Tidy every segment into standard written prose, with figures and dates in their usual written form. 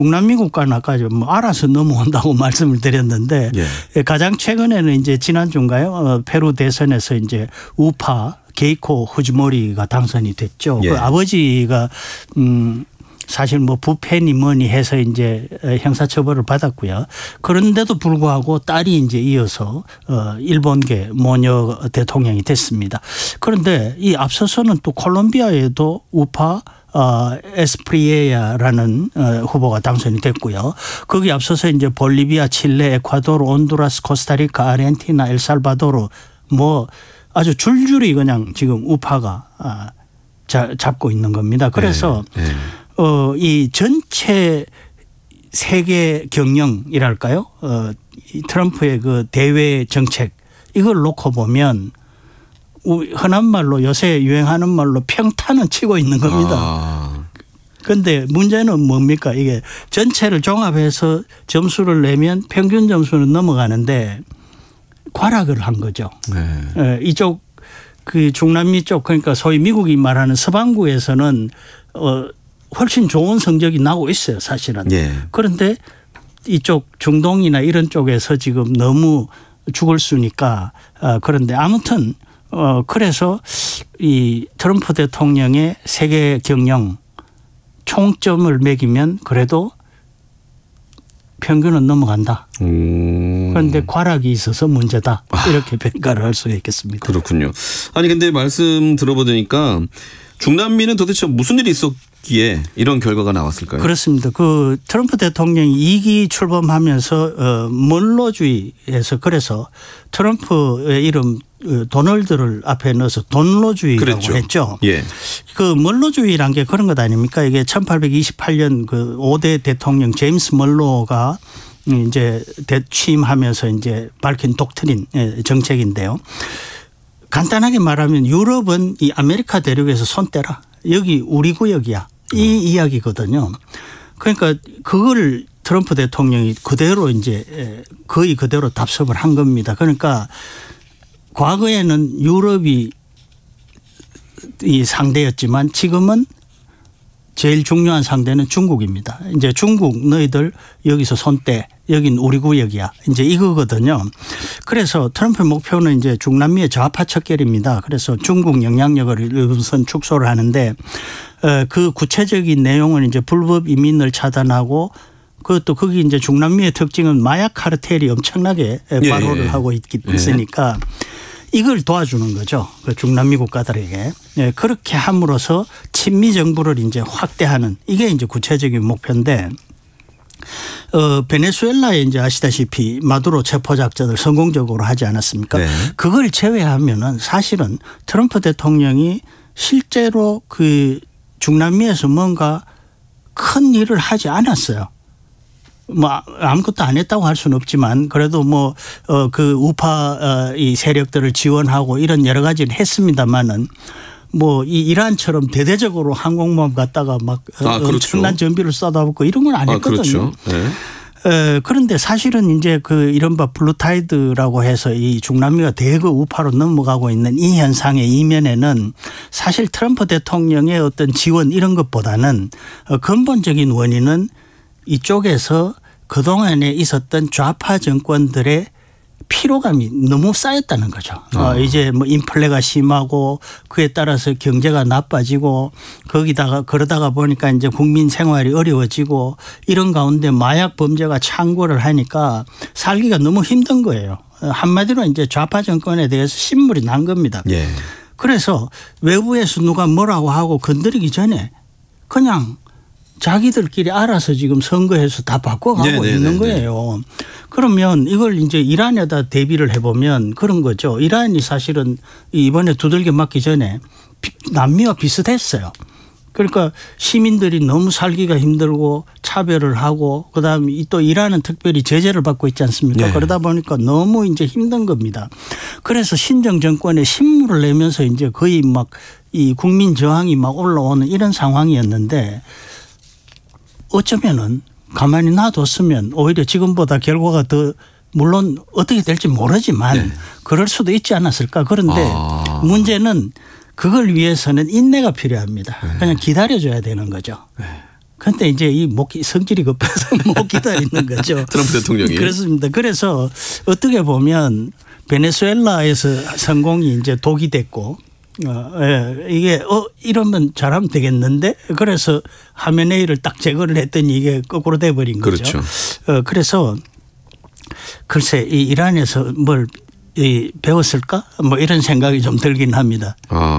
중남미 국가는 아까 뭐 알아서 넘어온다고 말씀을 드렸는데 예. 가장 최근에는 이제 지난주인가요? 페루 대선에서 이제 우파 게이코 후지모리가 당선이 됐죠. 예. 그 아버지가 사실 뭐 부패니 뭐니 해서 이제 형사처벌을 받았고요. 그런데도 불구하고 딸이 이제 이어서 일본계 모녀 대통령이 됐습니다. 그런데 이 앞서서는 또 콜롬비아에도 우파 에스프리에야라는 후보가 당선이 됐고요. 거기 앞서서 이제 볼리비아, 칠레, 에콰도르, 온두라스, 코스타리카, 아르헨티나, 엘살바도르 뭐 아주 줄줄이 그냥 지금 우파가 잡고 있는 겁니다. 그래서 네. 네. 이 전체 세계 경영이랄까요? 이 트럼프의 그 대외 정책 이걸 놓고 보면 흔한 말로 요새 유행하는 말로 평탄은 치고 있는 겁니다. 그런데 문제는 뭡니까? 이게 전체를 종합해서 점수를 내면 평균 점수는 넘어가는데 과락을 한 거죠. 네. 이쪽 그 중남미 쪽 그러니까 소위 미국이 말하는 서방구에서는 훨씬 좋은 성적이 나오고 있어요, 사실은. 네. 그런데 이쪽 중동이나 이런 쪽에서 지금 너무 죽을 수니까 그런데 아무튼 그래서 이 트럼프 대통령의 세계 경영 총점을 매기면 그래도 평균은 넘어간다. 그런데 과락이 있어서 문제다. 이렇게 평가를 할 수가 있겠습니다. 그렇군요. 아니 근데 말씀 들어보니까 중남미는 도대체 무슨 일이 있었기에 이런 결과가 나왔을까요? 그렇습니다. 그 트럼프 대통령이 2기 출범하면서 먼로주의에서 그래서 트럼프의 이름 도널드를 앞에 넣어서 돈로주의라고 그랬죠. 했죠. 예. 그 먼로주의란 게 그런 것 아닙니까? 이게 1828년 그 5대 대통령 제임스 먼로가 이제 취임하면서 이제 밝힌 독트린 정책인데요. 간단하게 말하면 유럽은 이 아메리카 대륙에서 손 떼라. 여기 우리 구역이야. 이 이야기거든요. 그러니까 그걸 트럼프 대통령이 그대로 이제 거의 그대로 답습을 한 겁니다. 그러니까 과거에는 유럽이 이 상대였지만 지금은 제일 중요한 상대는 중국입니다. 이제 중국 너희들 여기서 손떼 여긴 우리 구역이야. 이제 이거거든요. 그래서 트럼프의 목표는 이제 중남미의 좌파 척결입니다. 그래서 중국 영향력을 우선 축소를 하는데 그 구체적인 내용은 이제 불법 이민을 차단하고 그것도 거기 이제 중남미의 특징은 마약 카르텔이 엄청나게 발호를 하고 있으니까 이걸 도와주는 거죠. 그 중남미 국가들에게. 그렇게 함으로써 친미 정부를 이제 확대하는 이게 이제 구체적인 목표인데 베네수엘라에 이제 아시다시피 마두로 체포작전을 성공적으로 하지 않았습니까? 네. 그걸 제외하면은 사실은 트럼프 대통령이 실제로 그 중남미에서 뭔가 큰 일을 하지 않았어요. 뭐 아무것도 안 했다고 할 수는 없지만 그래도 뭐 그 우파 이 세력들을 지원하고 이런 여러 가지를 했습니다만은 뭐 이 이란처럼 대대적으로 항공모함 갖다가 막 그렇죠. 엄청난 전비를 쏟아붓고 이런 건 안 했거든요. 그렇죠. 네. 그런데 사실은 이제 그 이른바 블루타이드라고 해서 이 중남미가 대거 우파로 넘어가고 있는 이 현상의 이면에는 사실 트럼프 대통령의 어떤 지원 이런 것보다는 근본적인 원인은 이쪽에서 그동안에 있었던 좌파 정권들의 피로감이 너무 쌓였다는 거죠. 이제 뭐 인플레가 심하고 그에 따라서 경제가 나빠지고 거기다가 그러다가 보니까 이제 국민 생활이 어려워지고 이런 가운데 마약 범죄가 창궐을 하니까 살기가 너무 힘든 거예요. 한마디로 이제 좌파 정권에 대해서 신물이 난 겁니다. 예. 그래서 외부에서 누가 뭐라고 하고 건드리기 전에 그냥 자기들끼리 알아서 지금 선거해서 다 바꿔가고 있는 거예요. 그러면 이걸 이제 이란에다 대비를 해보면 그런 거죠. 이란이 사실은 이번에 두들겨 맞기 전에 남미와 비슷했어요. 그러니까 시민들이 너무 살기가 힘들고 차별을 하고 그다음에 또 이란은 특별히 제재를 받고 있지 않습니까? 네. 그러다 보니까 너무 이제 힘든 겁니다. 그래서 신정 정권에 신물을 내면서 이제 거의 막 이 국민 저항이 막 올라오는 이런 상황이었는데 어쩌면은 가만히 놔뒀으면 오히려 지금보다 결과가 더 물론 어떻게 될지 모르지만 네. 그럴 수도 있지 않았을까. 그런데 문제는 그걸 위해서는 인내가 필요합니다. 그냥 기다려줘야 되는 거죠. 그런데 이제 이 성질이 급해서 못 기다리는 거죠. 트럼프 대통령이. 그렇습니다. 그래서 어떻게 보면 베네수엘라에서 성공이 이제 독이 됐고 이게 이러면 잘하면 되겠는데 그래서 하메네이를 딱 제거를 했더니 이게 거꾸로 돼버린 거죠. 그렇죠. 그래서 글쎄 이 이란에서 뭘 배웠을까? 뭐 이런 생각이 좀 들긴 합니다.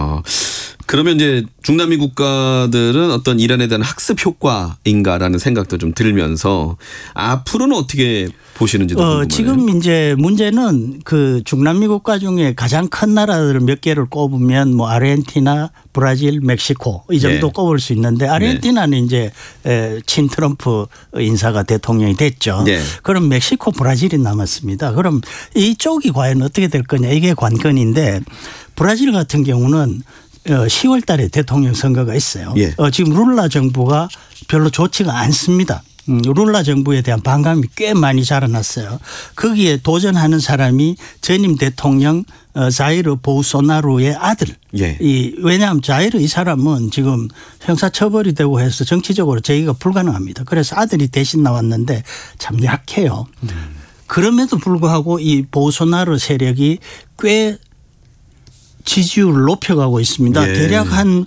그러면 이제 중남미 국가들은 어떤 이란에 대한 학습 효과인가라는 생각도 좀 들면서 앞으로는 어떻게 보시는지도 궁금하네요. 지금 이제 문제는 그 중남미 국가 중에 가장 큰 나라들 몇 개를 꼽으면 뭐 아르헨티나, 브라질, 멕시코 이 정도 네. 꼽을 수 있는데 아르헨티나는 이제 친 트럼프 인사가 대통령이 됐죠. 네. 그럼 멕시코, 브라질이 남았습니다. 그럼 이쪽이 과연 어떻게 될 거냐 이게 관건인데 브라질 같은 경우는 10월 달에 대통령 선거가 있어요. 예. 지금 룰라 정부가 별로 좋지가 않습니다. 룰라 정부에 대한 반감이 꽤 많이 자라났어요. 거기에 도전하는 사람이 전임 대통령 자이르 보우소나루의 아들. 예. 왜냐하면 자이르 이 사람은 지금 형사처벌이 되고 해서 정치적으로 제기가 불가능합니다. 그래서 아들이 대신 나왔는데 참 약해요. 그럼에도 불구하고 이 보우소나루 세력이 꽤 지지율을 높여가고 있습니다. 예. 대략 한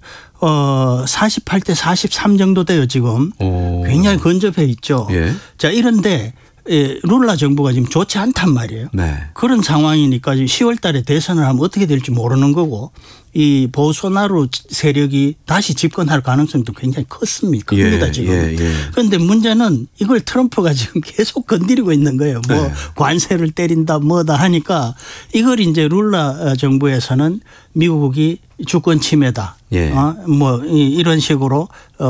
48대 43 정도 돼요 지금. 굉장히 근접해 있죠. 예. 자 이런데 룰라 정부가 지금 좋지 않단 말이에요. 네. 그런 상황이니까 10월 달에 대선을 하면 어떻게 될지 모르는 거고 이 보우소나루 세력이 다시 집권할 가능성도 굉장히 큽니다 지금. 그런데 문제는 이걸 트럼프가 지금 계속 건드리고 있는 거예요. 뭐 관세를 때린다 뭐다 하니까 이걸 이제 룰라 정부에서는 미국이 주권 침해다. 뭐 이런 식으로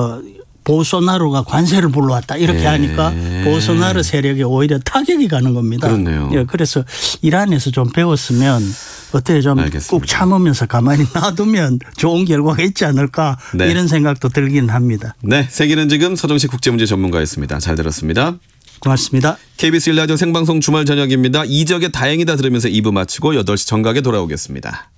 보우소나루가 관세를 불러왔다 이렇게 하니까 보우소나루 세력에 오히려 타격이 가는 겁니다. 그렇네요. 그래서 이란에서 좀 배웠으면 어떻게 좀 꾹 참으면서 가만히 놔두면 좋은 결과가 있지 않을까 이런 생각도 들기는 합니다. 네, 세계는 지금 서정식 국제문제 전문가였습니다. 잘 들었습니다. 고맙습니다. KBS 1라디오 생방송 주말 저녁입니다. 이적의 다행이다 들으면서 2부 마치고 8시 정각에 돌아오겠습니다.